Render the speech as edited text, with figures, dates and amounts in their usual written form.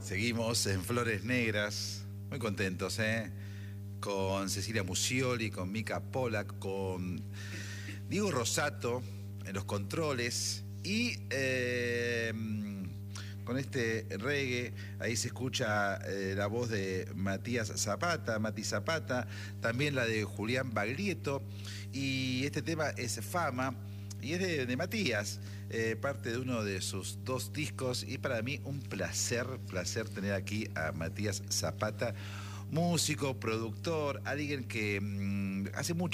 Seguimos en Flores Negras, muy contentos, con Cecilia Musioli, con Mica Pollack, con Diego Rosato en los controles y con este reggae. Ahí se escucha la voz de Matías Zapata, Mati Zapata, también la de Julián Baglietto, y este tema es Fama. Y es de Matías, parte de uno de sus 2 discos, y para mí un placer tener aquí a Matías Zapata, músico, productor, alguien que hace mucho